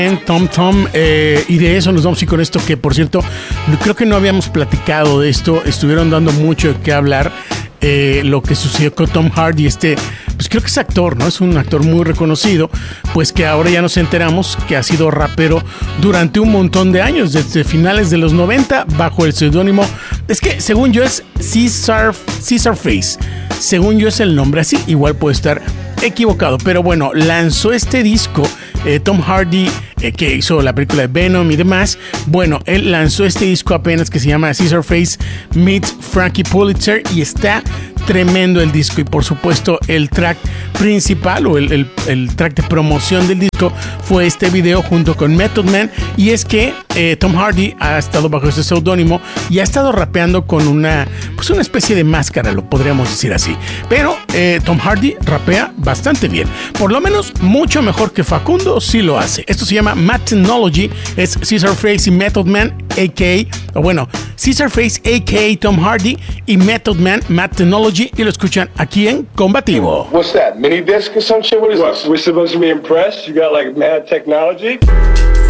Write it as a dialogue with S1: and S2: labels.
S1: Tom, y de eso nos vamos a ir con esto que, por cierto, creo que no habíamos platicado de esto, estuvieron dando mucho de qué hablar, lo que sucedió con Tom Hardy, pues creo que es actor, ¿no? Es un actor muy reconocido, pues que ahora ya nos enteramos que ha sido rapero durante un montón de años, desde finales de los 90, bajo el seudónimo, es que según yo es Caesar Face, según yo es el nombre así, igual puede estar equivocado, pero bueno, lanzó este disco, Tom Hardy, que hizo la película de Venom y demás. Bueno, él lanzó este disco apenas que se llama Caesar Face meets Frankie Pulitzer y está tremendo el disco, y por supuesto el track principal o el track de promoción del disco fue este video junto con Method Man, y es que Tom Hardy ha estado bajo ese seudónimo y ha estado rapeando con una especie de máscara, lo podríamos decir así, pero Tom Hardy rapea bastante bien, por lo menos mucho mejor que Facundo, sí lo hace. Esto se llama Mathnology, es Caesar Face y Method Man, Caesar Face a.k.a. Tom Hardy y Method Man, Mathnology, y lo escuchan aquí en Combativo.
S2: What's that, mini disc or some shit? What is this?
S3: We're supposed to be impressed? You got like mad technology?